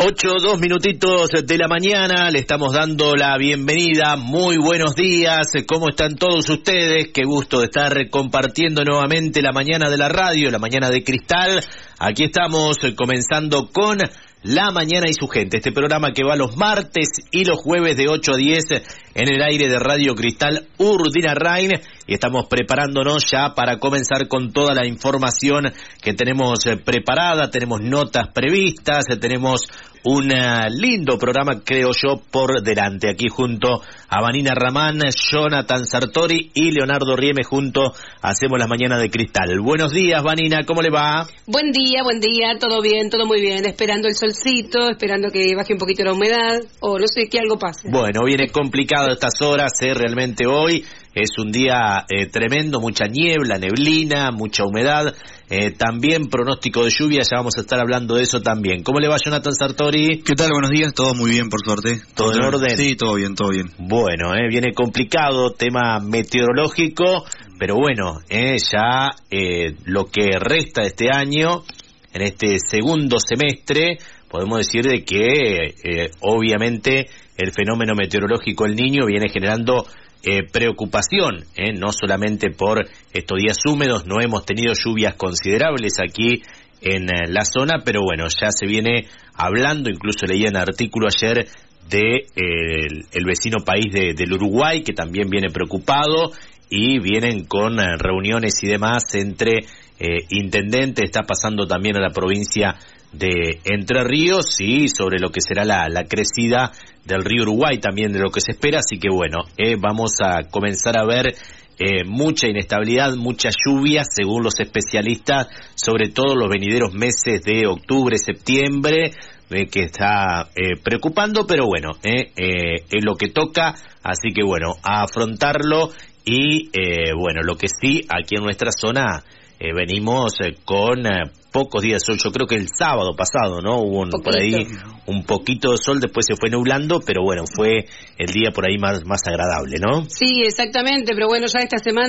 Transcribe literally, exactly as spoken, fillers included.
Ocho, dos minutitos de la mañana, le estamos dando la bienvenida. Muy buenos días, ¿cómo están todos ustedes? Qué gusto de estar compartiendo nuevamente la mañana de la radio, la mañana de Cristal. Aquí estamos comenzando con La Mañana y su gente, este programa que va los martes y los jueves de ocho a diez en el aire de Radio Cristal Urdinarrain, y estamos preparándonos ya para comenzar con toda la información que tenemos preparada. Tenemos notas previstas, tenemos un lindo programa, creo yo, por delante, aquí junto a Vanina Ramán, Jonathan Sartori y Leonardo Rieme. Junto hacemos las mañanas de Cristal. Buenos días, Vanina, ¿cómo le va? Buen día, buen día, todo bien, todo muy bien, esperando el solcito, esperando que baje un poquito la humedad, o no sé, que algo pase. Bueno, viene complicado estas horas, ¿eh? Realmente hoy es un día eh, tremendo, mucha niebla, neblina, mucha humedad, eh, también pronóstico de lluvia, ya vamos a estar hablando de eso también. ¿Cómo le va, Jonathan Sartori? ¿Qué tal? Buenos días, todo muy bien, por suerte. ¿Todo en orden? Sí, todo bien, todo bien. Bueno, eh, viene complicado, tema meteorológico, pero bueno, eh, ya eh, lo que resta de este año, en este segundo semestre, podemos decir de que eh, obviamente el fenómeno meteorológico El Niño viene generando eh, preocupación, eh, no solamente por estos días húmedos. No hemos tenido lluvias considerables aquí en eh, la zona, pero bueno, ya se viene hablando, incluso leía en artículo ayer de eh, el, el vecino país de, del Uruguay, que también viene preocupado, y vienen con eh, reuniones y demás entre eh, intendentes. Está pasando también a la provincia de Entre Ríos, y sobre lo que será la, la crecida del río Uruguay también, de lo que se espera. Así que bueno, eh, vamos a comenzar a ver eh, mucha inestabilidad, mucha lluvia, según los especialistas, sobre todo los venideros meses de octubre, septiembre, eh, que está eh, preocupando, pero bueno, eh, eh, es lo que toca. Así que bueno, a afrontarlo. Y eh, bueno, lo que sí, aquí en nuestra zona eh, venimos eh, con eh, pocos días de sol. Yo creo que el sábado pasado, ¿no? Hubo un, por ahí un poquito de sol, después se fue nublando, pero bueno, fue el día por ahí más, más agradable, ¿no? Sí, exactamente, pero bueno, ya esta semana